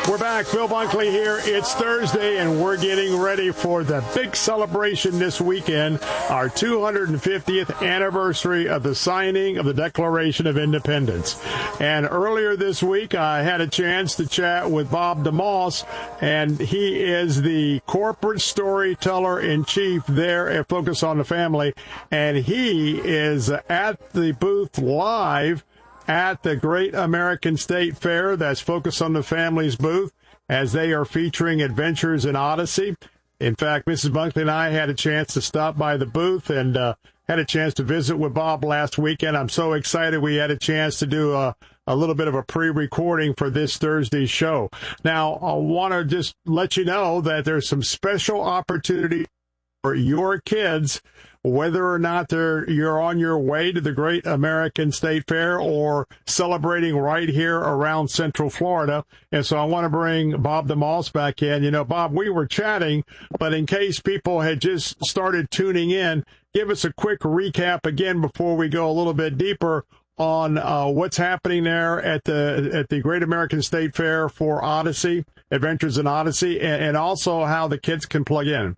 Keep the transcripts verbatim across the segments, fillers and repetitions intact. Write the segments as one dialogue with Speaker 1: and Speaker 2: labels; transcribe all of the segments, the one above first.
Speaker 1: We're back. Bill Bunkley here. It's Thursday, and we're getting ready for the big celebration this weekend, our two hundred fiftieth anniversary of the signing of the Declaration of Independence. And earlier this week, I had a chance to chat with Bob DeMoss, and he is the corporate storyteller-in-chief there at Focus on the Family, and he is at the booth live at the Great American State Fair. That's Focus on the Family's booth, as they are featuring Adventures in Odyssey. In fact, Missus Bunkley and I had a chance to stop by the booth and uh, had a chance to visit with Bob last weekend. I'm so excited we had a chance to do a, a little bit of a pre-recording for this Thursday's show. Now, I want to just let you know that there's some special opportunity for your kids, whether or not they're you're on your way to the Great American State Fair or celebrating right here around Central Florida. And so I want to bring Bob DeMoss back in. You know, Bob, we were chatting, but in case people had just started tuning in, give us a quick recap again before we go a little bit deeper on uh, what's happening there at the at the Great American State Fair for Odyssey, Adventures in Odyssey, and, and also how the kids can plug in.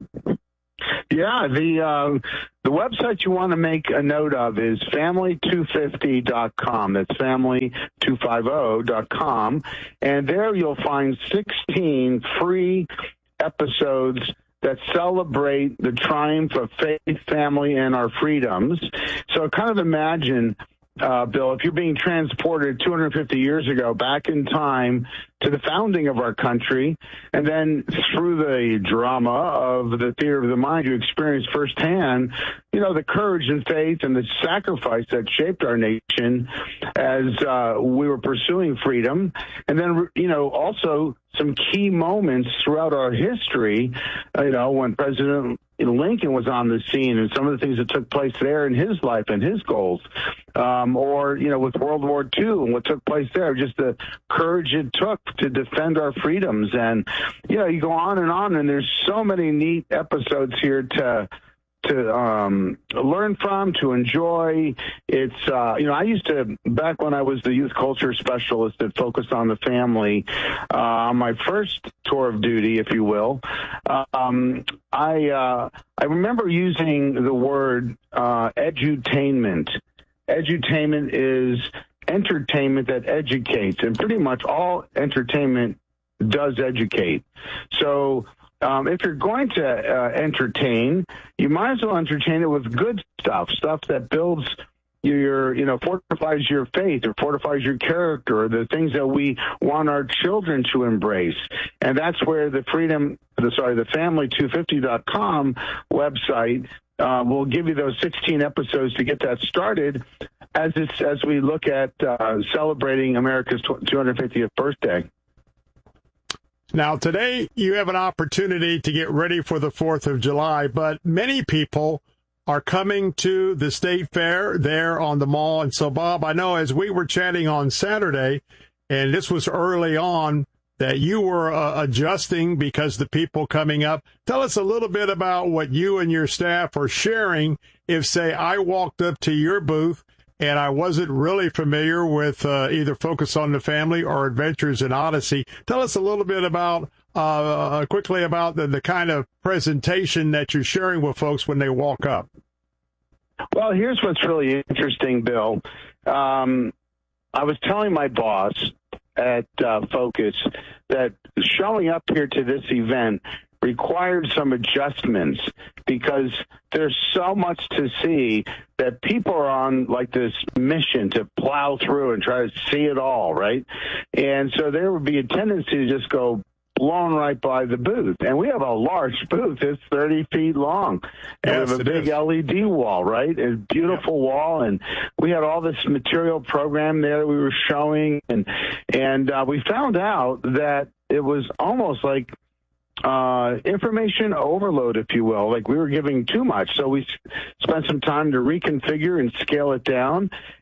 Speaker 2: Yeah, the uh, the website you want to make a note of is family two fifty dot com. That's family two fifty dot com. And there you'll find sixteen free episodes that celebrate the triumph of faith, family, and our freedoms. So kind of imagine, uh, Bill, if you're being transported two hundred fifty years ago back in time to the founding of our country, and then through the drama of the theater of the mind, you experience firsthand, you know, the courage and faith and the sacrifice that shaped our nation as uh, we were pursuing freedom. And then, you know, also some key moments throughout our history, uh, you know, when President Lincoln was on the scene and some of the things that took place there in his life and his goals, um, or, you know, with World War Two and what took place there, just the courage it took to defend our freedoms. And, you know, you go on and on, and there's so many neat episodes here to to um, learn from, to enjoy. It's, uh, you know, I used to, back when I was the youth culture specialist that focused on the family, uh, on my first tour of duty, if you will, um, I, uh, I remember using the word uh, edutainment. Edutainment is entertainment that educates, and pretty much all entertainment does educate. So, Um, if you're going to uh, entertain, you might as well entertain it with good stuff, stuff that builds your, you know, fortifies your faith or fortifies your character, or the things that we want our children to embrace. And that's where the freedom, the sorry, the family two fifty dot com website uh, will give you those sixteen episodes to get that started as it's, as we look at uh, celebrating America's two hundred fiftieth birthday.
Speaker 1: Now, today you have an opportunity to get ready for the fourth of July, but many people are coming to the State Fair there on the mall. And so, Bob, I know as we were chatting on Saturday, and this was early on, that you were uh, adjusting because the people coming up. Tell us a little bit about what you and your staff are sharing if, say, I walked up to your booth and I wasn't really familiar with uh, either Focus on the Family or Adventures in Odyssey. Tell us a little bit about, uh, quickly about the, the kind of presentation that you're sharing with folks when they walk up.
Speaker 2: Well, here's what's really interesting, Bill. Um, I was telling my boss at uh, Focus that showing up here to this event required some adjustments because there's so much to see that people are on like this mission to plow through and try to see it all, right? And so there would be a tendency to just go blown right by the booth. And we have a large booth. It's thirty feet long. And
Speaker 1: yes,
Speaker 2: we have a big is. L E D wall, right? A beautiful yeah. wall. And we had all this material program there that we were showing. And, and uh, we found out that it was almost like uh, information overload, if you will. Like we were giving too much. So we spent some time to reconfigure and scale it down.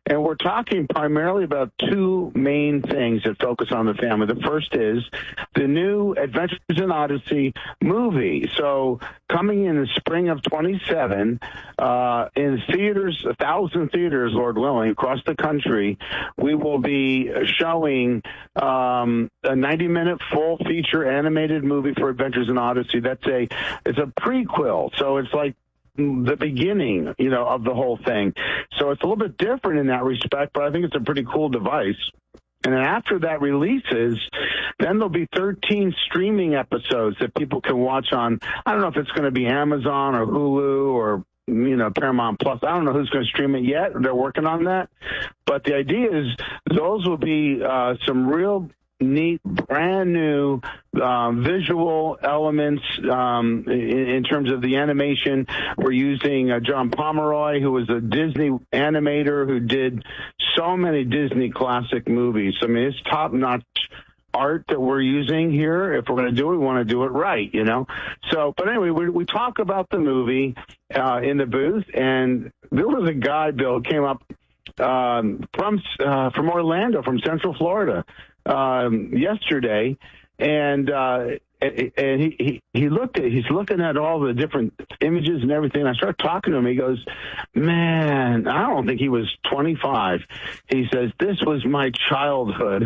Speaker 2: And we're talking primarily about two main things that focus on the family. The first is the new Adventures in Odyssey movie. So coming in the spring of twenty-seven, uh, in theaters, a thousand theaters, Lord willing, across the country, we will be showing um, a ninety-minute full-feature animated movie for Adventures in Odyssey. That's a it's a prequel, so it's like the beginning, you know, of the whole thing. So it's a little bit different in that respect, but I think it's a pretty cool device. And then after that releases, then there'll be thirteen streaming episodes that people can watch on, I don't know if it's going to be Amazon or Hulu or, you know, Paramount Plus. I don't know who's going to stream it yet. They're working on that. But the idea is those will be uh, some real neat, brand new um, visual elements um, in, in terms of the animation. We're using uh, John Pomeroy, who was a Disney animator who did so many Disney classic movies. I mean, it's top-notch art that we're using here. If we're going to do it, we want to do it right, you know? So, but anyway, we, we talk about the movie uh, in the booth, and there was a guy, Bill, came up um, from uh, from Orlando, from Central Florida, Um, yesterday, and uh, and he, he he looked at he's looking at all the different images and everything. I started talking to him. He goes, "Man, I don't think he was twenty-five." He says, "This was my childhood."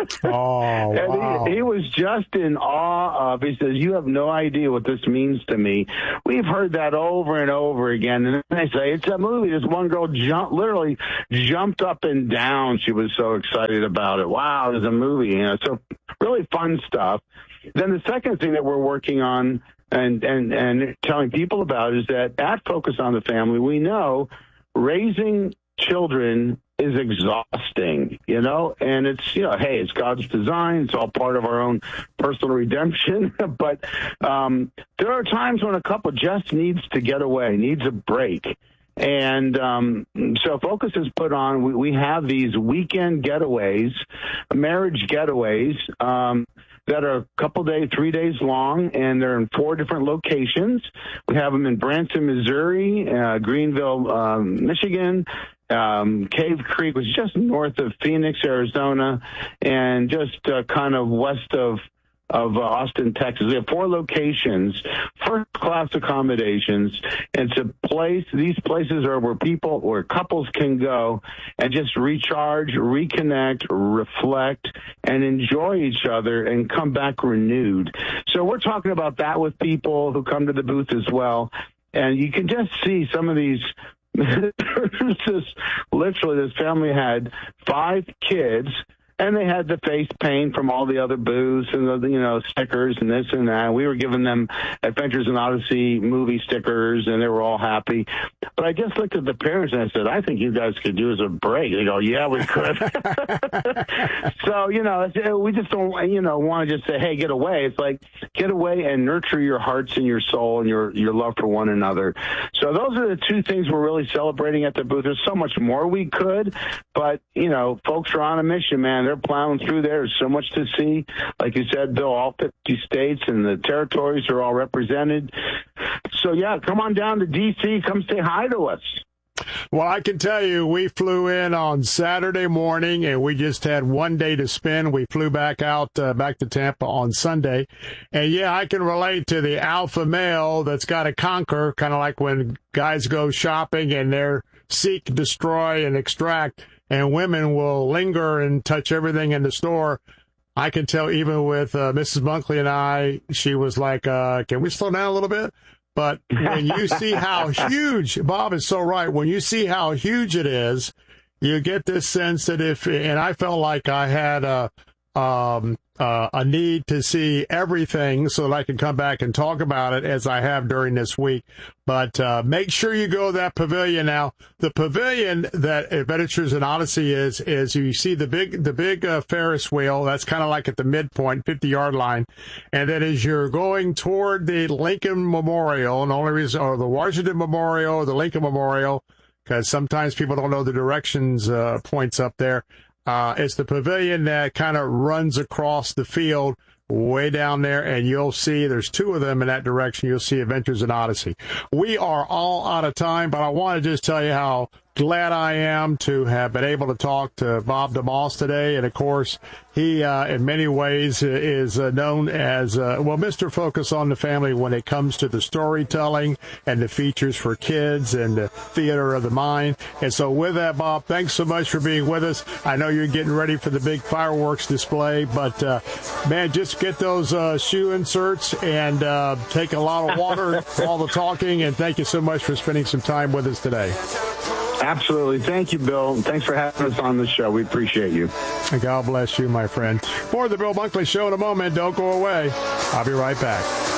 Speaker 1: Oh,
Speaker 2: and
Speaker 1: wow.
Speaker 2: he, he was just in awe of. He says, "You have no idea what this means to me." We've heard that over and over again. And then they say, "It's a movie." This one girl jumped, literally jumped up and down. She was so excited about it. Wow, there's a movie. You know, so really fun stuff. Then the second thing that we're working on and, and, and telling people about is that at Focus on the Family, we know raising children is exhausting, you know, and it's, you know, hey, it's God's design. It's all part of our own personal redemption. But um, there are times when a couple just needs to get away, needs a break. And um, so Focus has put on, we, we have these weekend getaways, marriage getaways, um, that are a couple days, three days long, and they're in four different locations. We have them in Branson, Missouri, uh, Greenville, um, Michigan, um, Cave Creek, which is just north of Phoenix, Arizona, and just uh, kind of west of of uh, Austin, Texas. We have four locations, first-class accommodations. It's a place, these places are where people, where couples can go and just recharge, reconnect, reflect, and enjoy each other and come back renewed. So we're talking about that with people who come to the booth as well. And you can just see some of these, this, literally this family had five kids, and they had the face paint from all the other booths and the, you know, stickers and this and that. We were giving them Adventures in Odyssey movie stickers, and they were all happy. But I just looked at the parents and I said, "I think you guys could do as a break." They go, "Yeah, we could." So, you know, we just don't, you know, want to just say, "Hey, get away." It's like, get away and nurture your hearts and your soul and your, your love for one another. So those are the two things we're really celebrating at the booth. There's so much more we could, but, you know, folks are on a mission, man. They're plowing through there. There's so much to see. Like you said, Bill, all fifty states and the territories are all represented. So, yeah, come on down to D C. Come say hi to us.
Speaker 1: Well, I can tell you, we flew in on Saturday morning, and we just had one day to spend. We flew back out, uh, back to Tampa on Sunday. And, yeah, I can relate to the alpha male that's got to conquer, kind of like when guys go shopping and they're seek, destroy, and extract, and women will linger and touch everything in the store. I can tell even with uh, Missus Bunkley and I, she was like, uh, can we slow down a little bit? But when you see how huge, Bob is so right, when you see how huge it is, you get this sense that if, and I felt like I had a, um, uh, a need to see everything so that I can come back and talk about it as I have during this week. But uh, make sure you go to that pavilion now. The pavilion that Adventures in Odyssey is, is you see the big, the big uh, Ferris wheel. That's kind of like at the midpoint, fifty-yard line. And then as you're going toward the Lincoln Memorial, and the only reason, or the Washington Memorial or the Lincoln Memorial, because sometimes people don't know the directions uh, points up there. Uh, it's the pavilion that kind of runs across the field way down there, and you'll see there's two of them in that direction. You'll see Adventures in Odyssey. We are all out of time, but I want to just tell you how glad I am to have been able to talk to Bob DeMoss today. And, of course, he, uh, in many ways, is uh, known as, uh, well, Mister Focus on the Family when it comes to the storytelling and the features for kids and the theater of the mind. And so with that, Bob, thanks so much for being with us. I know you're getting ready for the big fireworks display, but, uh, man, just get those uh, shoe inserts and uh, take a lot of water for all the talking. And thank you so much for spending some time with us today.
Speaker 2: Absolutely. Thank you, Bill. Thanks for having us on the show. We appreciate you.
Speaker 1: And God bless you, my friend. For the Bill Bunkley Show in a moment. Don't go away. I'll be right back.